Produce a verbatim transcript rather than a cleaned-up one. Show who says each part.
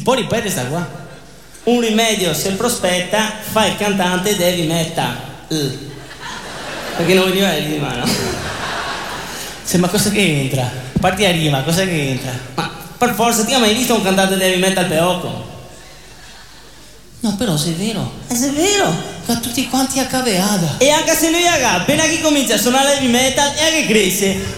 Speaker 1: può ripetere sta qua?
Speaker 2: Un rimedio si prospetta, fa il cantante devi metal. Perché non veniva di mano.
Speaker 1: Sì, ma cosa che entra? Parti a rima, cosa che entra?
Speaker 2: Ma per forza, ti hai mai visto un cantante devi metal peoco?
Speaker 1: No, però se è vero,
Speaker 2: Eh, se è vero.
Speaker 1: che tutti quanti a caveada.
Speaker 2: E anche se lui appena che comincia a suonare heavy metal, è che cresce.